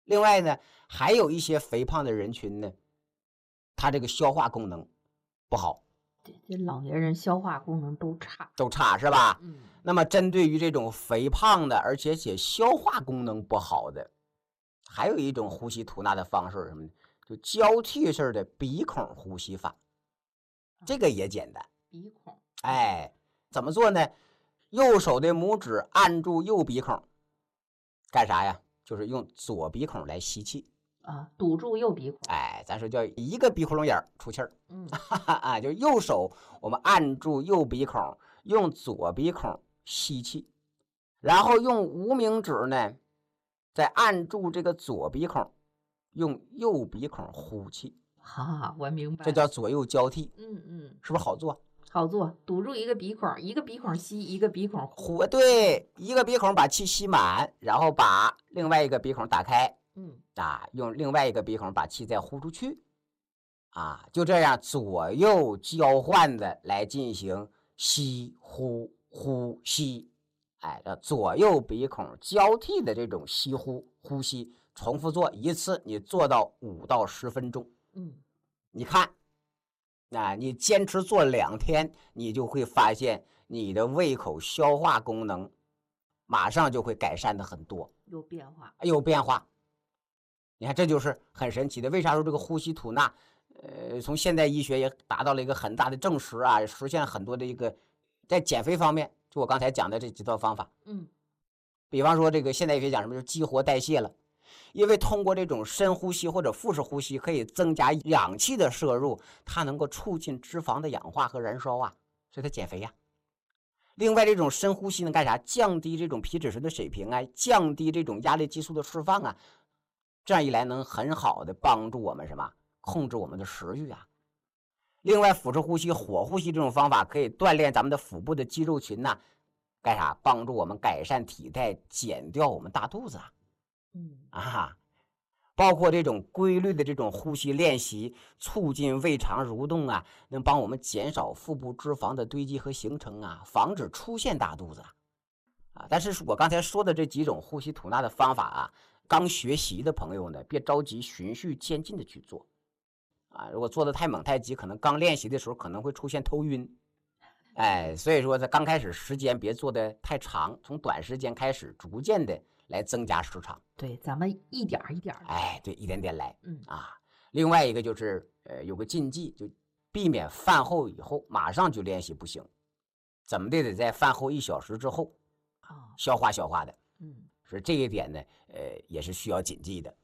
另外呢，还有一些肥胖的人群呢，他这个消化功能不好， 这老年人消化功能都差是吧？ 嗯， 那么针对于这种肥胖的，而且消化功能不好的，还有一种呼吸吐纳的方式是什么呢？就交替式的鼻孔呼吸法，这个也简单。 鼻孔， 哎，怎么做呢？右手的拇指按住右鼻孔，干啥呀？就是用左鼻孔来吸气啊，堵住右鼻孔。 哎，咱说叫一个鼻孔眼出气儿。 嗯， 啊，就右手我们按住右鼻孔，用左鼻孔吸气，然后用无名指呢，再按住这个左鼻孔，用右鼻孔呼气。 哈，我明白。 这叫左右交替。是不是好做？ 好做，堵住一个鼻孔，一个鼻孔吸，一个鼻孔呼。对，一个鼻孔把气吸满，然后把另外一个鼻孔打开。用另外一个鼻孔把气再呼出去。就这样左右交换的来进行吸呼呼吸。左右鼻孔交替的这种吸呼吸，重复做一次，你做到5到10分钟。你看。你坚持做2天，你就会发现你的胃口消化功能马上就会改善的很多， 有变化。 你看这就是很神奇的。为啥说这个呼吸吐纳从现代医学也达到了一个很大的证实啊，实现很多的一个在减肥方面，就我刚才讲的这几套方法。比方说这个现代医学讲什么，就是激活代谢了。因为通过这种深呼吸或者腹式呼吸，可以增加氧气的摄入，它能够促进脂肪的氧化和燃烧啊，所以它减肥呀。另外，这种深呼吸能干啥？降低这种皮质醇的水平啊，降低这种压力激素的释放啊，这样一来能很好的帮助我们什么？控制我们的食欲啊。另外，腹式呼吸、火呼吸这种方法可以锻炼咱们的腹部的肌肉群呐，干啥？帮助我们改善体态，减掉我们大肚子啊。包括这种规律的这种呼吸练习，促进胃肠蠕动啊，能帮我们减少腹部脂肪的堆积和形成啊，防止出现大肚子但是我刚才说的这几种呼吸吐纳的方法刚学习的朋友呢，别着急，循序渐进的去做如果做的太猛太急，可能刚练习的时候可能会出现头晕。所以说在刚开始时间别做的太长，从短时间开始，逐渐的来增加时长。 对，咱们一点一点对，一点点来。另外一个就是有个禁忌，就避免饭后以后马上就练习不行，怎么的得在饭后1小时之后消化的。所以这一点呢也是需要谨记的。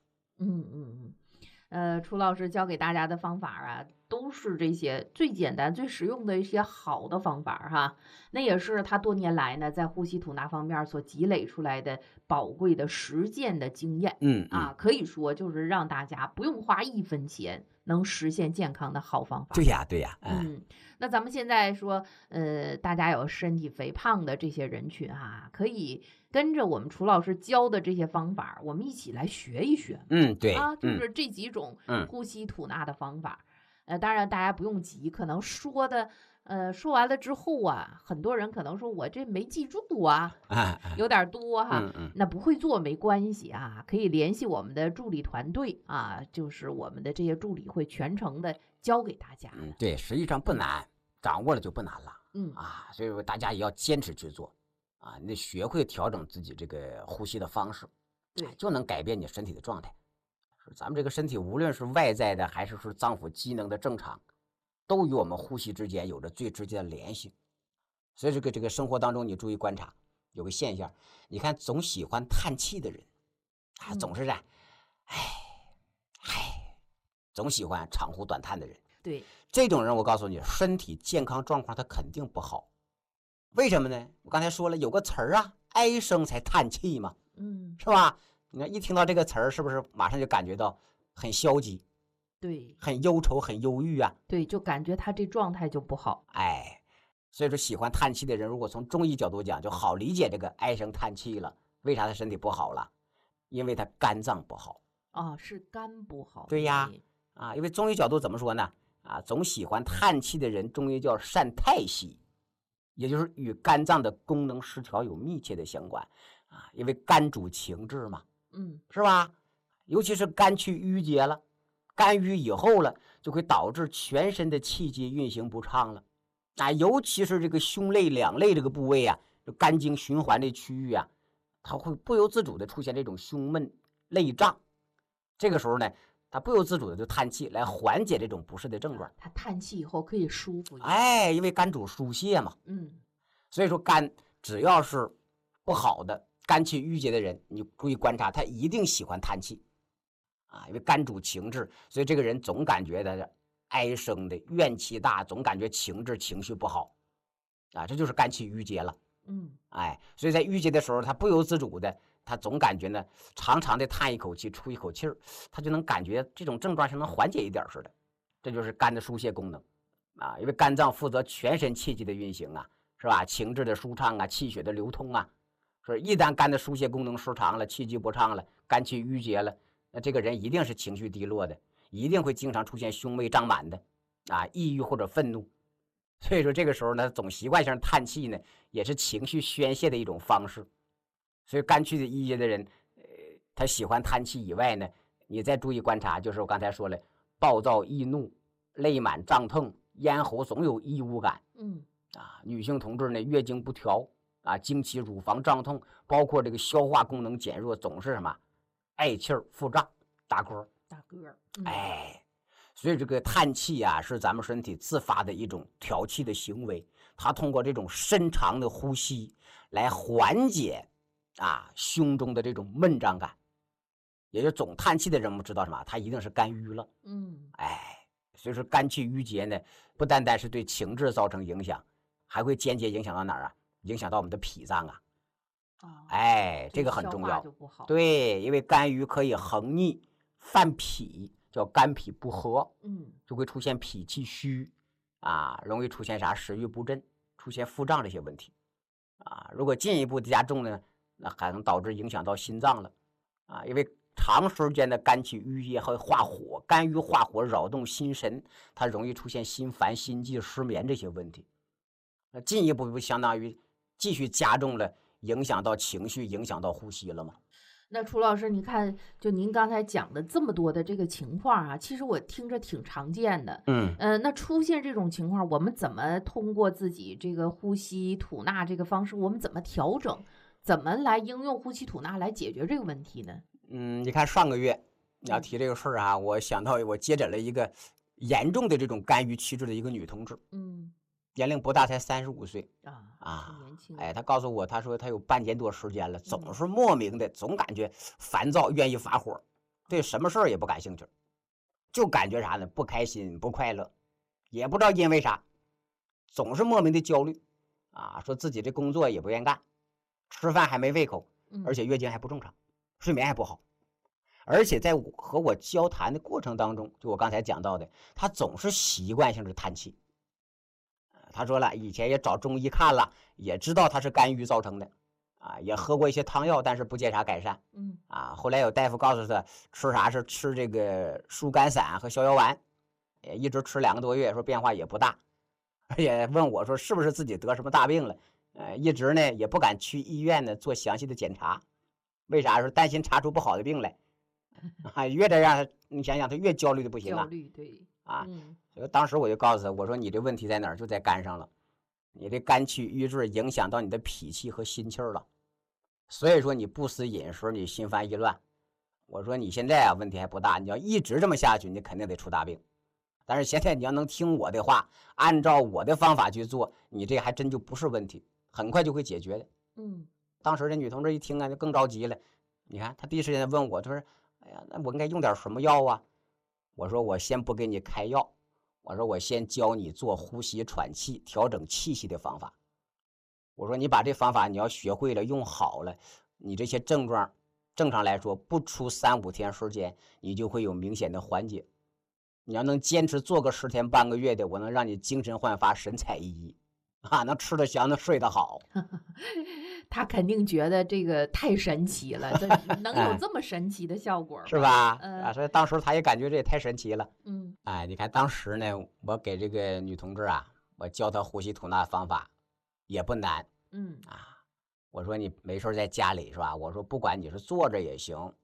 楚老师教给大家的方法都是这些最简单最实用的一些好的方法那也是他多年来呢在呼吸吐纳方面所积累出来的宝贵的实践的经验。可以说就是让大家不用花1分钱能实现健康的好方法。 对呀。 那咱们现在说大家有身体肥胖的这些人群可以跟着我们楚老师教的这些方法，我们一起来学一学。 对就是这几种呼吸吐纳的方法。当然大家不用急，可能说完了之后很多人可能说我这没记住有点多那不会做没关系可以联系我们的助理团队就是我们的这些助理会全程的教给大家。 对，实际上不难，掌握了就不难了。所以说大家也要坚持去做你得学会调整自己这个呼吸的方式， 对， 就能改变你身体的状态。咱们这个身体无论是外在的还是说脏腑机能的正常，都与我们呼吸之间有着最直接的联系。所以这个生活当中你注意观察，有个现象，你看总喜欢叹气的人总是总喜欢长呼短叹的人， 对， 这种人我告诉你，身体健康状况他肯定不好。为什么呢？我刚才说了有个词儿唉声才叹气嘛，是吧？你看一听到这个词儿，是不是马上就感觉到很消极？ 对， 很忧愁，很忧郁对，就感觉他这状态就不好。 所以说喜欢叹气的人，如果从中医角度讲，就好理解这个唉声叹气了。为啥他身体不好了？因为他肝脏不好是肝不好。 对呀，因为中医角度怎么说呢？总喜欢叹气的人，中医叫善太息，也就是与肝脏的功能失调有密切的相关因为肝主情志嘛，是吧？ 尤其是肝气郁结了，肝郁以后了，就会导致全身的气机运行不畅了啊，尤其是这个胸肋两肋这个部位啊，肝经循环的区域啊，它会不由自主的出现这种胸闷肋胀，这个时候呢，它不由自主的就叹气来缓解这种不适的症状。 它叹气以后可以舒服一点。 哎，因为肝主疏泄嘛，所以说肝只要是不好的肝气郁结的人，你注意观察，他一定喜欢叹气啊，因为肝主情志，所以这个人总感觉他哀声的，怨气大，总感觉情绪不好啊，这就是肝气郁结了。哎，所以在郁结的时候，他不由自主的，他总感觉呢，长长的叹一口气，出一口气儿，他就能感觉这种症状是能缓解一点似的。这就是肝的疏泄功能啊，因为肝脏负责全身气机的运行啊，是吧？情志的舒畅啊，气血的流通啊，是一旦肝的疏泄功能失常了，气机不畅了，肝气郁结了，那这个人一定是情绪低落的，一定会经常出现胸闷胀满的啊，抑郁或者愤怒。所以说这个时候呢，总习惯性叹气呢，也是情绪宣泄的一种方式。所以肝气的郁结的人，他喜欢叹气以外呢，你再注意观察，就是我刚才说了，暴躁易怒，肋满胀痛，咽喉总有异物感。女性同志呢，月经不调啊，经期乳房胀痛，包括这个消化功能减弱，总是什么嗳气儿、腹胀、打嗝。哎。所以这个叹气啊，是咱们身体自发的一种调气的行为，它通过这种深长的呼吸来缓解啊胸中的这种闷胀感。也就总叹气的人，我们知道什么？他一定是肝郁了。所以说肝气郁结呢，不单单是对情志造成影响，还会间接影响到哪儿啊？影响到我们的脾脏啊。这个很重要。对，因为肝郁可以横逆犯脾。叫肝脾不和，就会出现脾气虚啊，容易出现啥食欲不振，出现腹胀这些问题啊。如果进一步加重呢，那还能导致影响到心脏了啊，因为长时间的肝气郁结会化火，肝郁化火扰动心神，它容易出现心烦、心悸、失眠这些问题。那进一步相当于继续加重了，影响到情绪，影响到呼吸了嘛。 那楚老师，你看，就您刚才讲的这么多的这个情况啊，其实我听着挺常见的。那出现这种情况，我们怎么通过自己这个呼吸吐纳这个方式，我们怎么调整，怎么来应用呼吸吐纳来解决这个问题呢？ 你看上个月你要提这个事儿啊，我想到我接诊了一个严重的这种肝郁气滞的一个女同志。年龄不大，才35岁年轻。 他告诉我，他说他有半年多时间了，总是莫名的，总感觉烦躁，愿意发火，对什么事儿也不感兴趣，就感觉啥呢？不开心，不快乐，也不知道因为啥，总是莫名的焦虑啊，说自己这工作也不愿干，吃饭还没胃口，而且月经还不正常，睡眠还不好，而且在和我交谈的过程当中，就我刚才讲到的，他总是习惯性的叹气。他说了，以前也找中医看了，也知道他是肝郁造成的啊，也喝过一些汤药，但是不见啥改善。后来有大夫告诉他吃啥是吃这个疏肝散和逍遥丸，也一直吃2个多月，说变化也不大，也问我说是不是自己得什么大病了，一直呢也不敢去医院呢做详细的检查，为啥？说担心查出不好的病来越得让他，你想想他越焦虑的不行啊。 焦虑，对所以当时我就告诉他，我说你这问题在哪儿？就在肝上了，你这肝气郁滞影响到你的脾气和心气了，所以说你不思饮食，你心烦意乱。我说你现在啊问题还不大，你要一直这么下去，你肯定得出大病。但是现在你要能听我的话，按照我的方法去做，你这还真就不是问题，很快就会解决的。当时这女同志一听啊，就更着急了。你看她第一时间问我，她说：“哎呀，那我应该用点什么药啊？”我说：“我先不给你开药，我说我先教你做呼吸喘气、调整气息的方法。我说你把这方法你要学会了，用好了，你这些症状正常来说不出3、5天时间，你就会有明显的缓解。你要能坚持做个10天半个月的，我能让你精神焕发、神采奕奕啊，能吃得香，能睡得好。” 他肯定觉得这个太神奇了，这能有这么神奇的效果是吧？所以当时他也感觉这也太神奇了。你看当时呢，我给这个女同志啊，我教她呼吸吐纳方法也不难。我说你没事在家里是吧？我说不管你是坐着也行，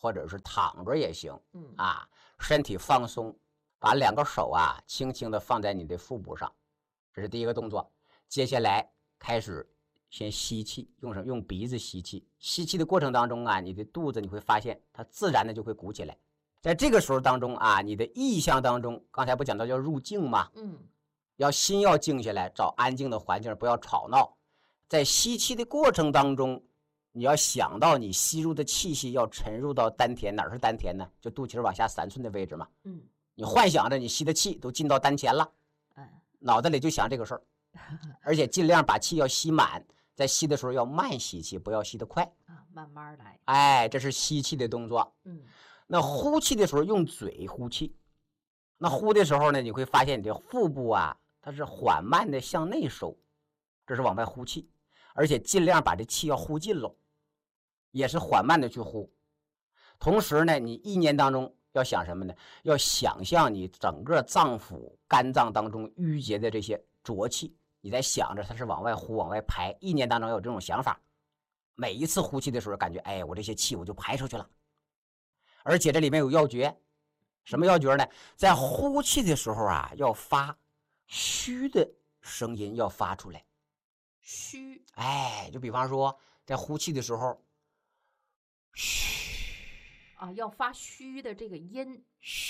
或者是躺着也行。身体放松，把2个手啊轻轻的放在你的腹部上，这是第一个动作。接下来开始先吸气，用鼻子吸气。吸气的过程当中啊，你的肚子你会发现它自然的就会鼓起来。在这个时候当中啊，你的意象当中，刚才不讲到要入静吗？心要静下来，找安静的环境，不要吵闹。在吸气的过程当中，你要想到你吸入的气息要沉入到丹田，哪是丹田呢？就肚脐往下3寸的位置嘛。你幻想着你吸的气都进到丹田了，脑袋里就想这个事儿，而且尽量把气要吸满。在吸的时候要慢吸气，不要吸得快慢慢来。 这是吸气的动作。那呼气的时候用嘴呼气。那呼的时候呢，你会发现你的腹部啊，它是缓慢的向内收，这是往外呼气，而且尽量把这气要呼尽了，也是缓慢的去呼。同时呢，你意念当中要想什么呢？要想象你整个脏腑、肝脏当中淤结的这些浊气，你在想着它是往外呼、往外排，意念当中有这种想法。每一次呼气的时候，感觉我这些气我就排出去了。而且这里面有要诀，什么要诀呢？在呼气的时候啊，要发虚的声音，要发出来。 虚， 就比方说在呼气的时候， 嘘要发虚的这个音，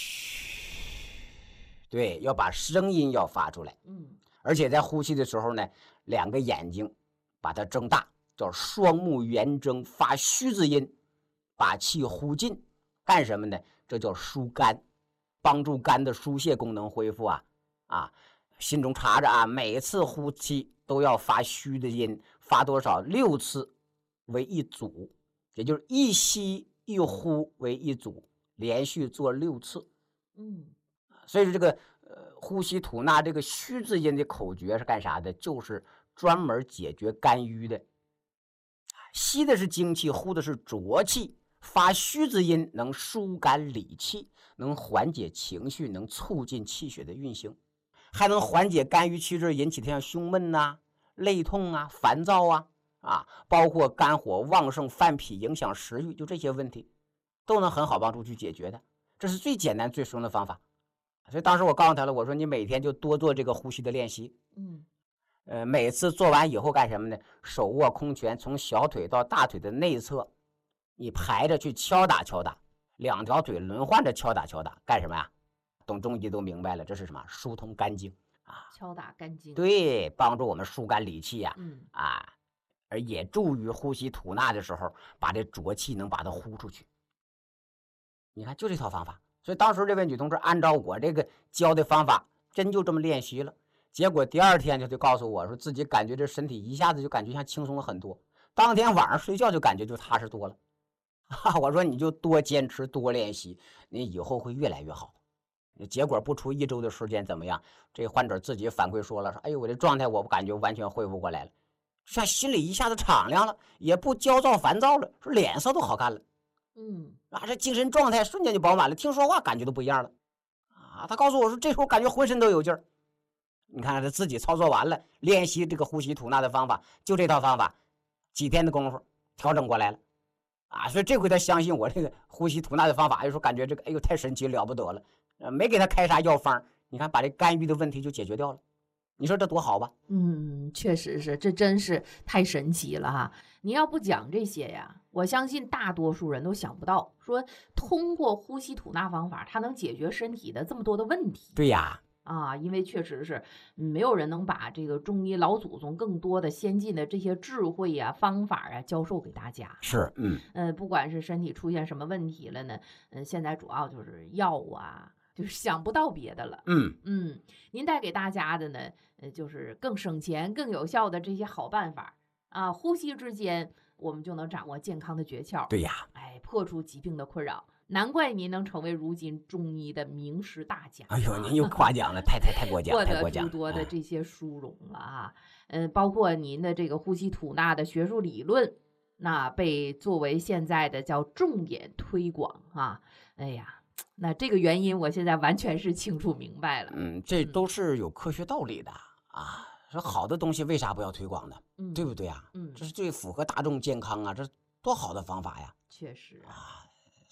对，要把声音要发出来。而且在呼气的时候呢，2个眼睛把它睁大，叫双目圆睁，发虚字音，把气呼尽。干什么呢？这叫疏肝，帮助肝的疏泄功能恢复心中查着每次呼气都要发虚的音，发多少？6次为一组，也就是一吸一呼为一组，连续做6次。所以说这个呼吸吐纳这个虚字音的口诀是干啥的？就是专门解决肝郁的。吸的是精气，呼的是浊气。发虚字音能疏肝理气，能缓解情绪，能促进气血的运行，还能缓解肝郁气滞引起的像胸闷累痛烦躁包括肝火旺盛犯脾影响食欲，就这些问题都能很好帮助去解决的。这是最简单最实用的方法。所以当时我告诉他了，我说你每天就多做这个呼吸的练习。每次做完以后干什么呢？手握空拳，从小腿到大腿的内侧，你排着去敲打敲打，2条腿轮换着敲打敲打，干什么呀？懂中医都明白了，这是什么？疏通肝经敲打肝经， 对，帮助我们疏肝理气而也助于呼吸吐纳的时候把这浊气能把它呼出去。你看就这套方法。所以当时这位女同志按照我这个教的方法，真就这么练习了。结果第2天就告诉我说，自己感觉这身体一下子就感觉像轻松了很多，当天晚上睡觉就感觉就踏实多了。我说你就多坚持多练习，你以后会越来越好。结果不出1周的时间怎么样？这患者自己反馈说了，说我这状态我感觉完全恢复过来了，像心里一下子敞亮了，也不焦躁烦躁了，说脸色都好看了。这精神状态瞬间就饱满了，听说话感觉都不一样了他告诉我说，这时候感觉浑身都有劲儿。你看他自己操作完了，练习这个呼吸吐纳的方法，就这套方法，几天的功夫调整过来了所以这回他相信我这个呼吸吐纳的方法，说感觉这个太神奇了不得了，没给他开啥药方，你看把这肝郁的问题就解决掉了。你说这多好吧？ 确实是，这真是太神奇了哈！你要不讲这些呀，我相信大多数人都想不到，说通过呼吸吐纳方法，它能解决身体的这么多的问题。 对呀， 因为确实是没有人能把这个中医老祖宗更多的先进的这些智慧方法教授给大家。 是， 不管是身体出现什么问题了呢，现在主要就是药就是想不到别的了。您带给大家的呢，就是更省钱、更有效的这些好办法呼吸之间，我们就能掌握健康的诀窍。 对呀， 破除疾病的困扰。难怪您能成为如今中医的名师大家。 您又夸奖了，太过奖， 获得诸多的这些殊荣了包括您的这个呼吸吐纳的学术理论，那被作为现在的叫重点推广那这个原因我现在完全是清楚明白了。 这都是有科学道理的说好的东西为啥不要推广呢？对不对这是最符合大众健康这多好的方法呀！ 确实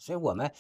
所以我们